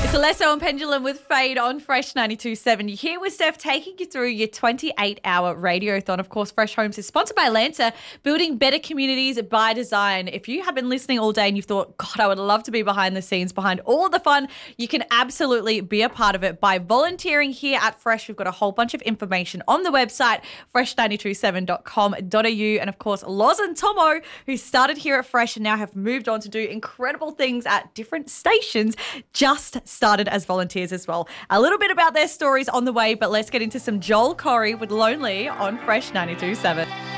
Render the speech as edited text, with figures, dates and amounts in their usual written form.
Alesso and Pendulum with Fade on Fresh 92.7. You're here with Steph, taking you through your 28-hour radiothon. Of course, Fresh Homes is sponsored by Atlanta, building better communities by design. If you have been listening all day and you've thought, God, I would love to be behind the scenes, behind all of the fun, you can absolutely be a part of it by volunteering here at Fresh. We've got a whole bunch of information on the website, fresh927.com.au. And of course, Loz and Tomo, who started here at Fresh and now have moved on to do incredible things at different stations, just started as volunteers as well. A little bit about their stories on the way, but let's get into some Joel Corey with Lonely on Fresh 92.7.